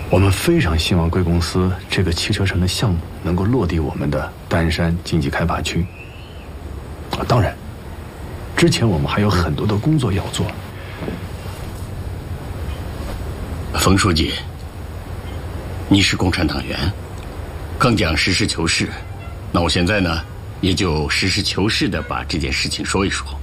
我们非常希望贵公司这个汽车城的项目能够落地我们的丹山经济开发区。当然，之前我们还有很多的工作要做。 冯书记，你是共产党员，更讲实事求是。那我现在呢，也就实事求是的把这件事情说一说。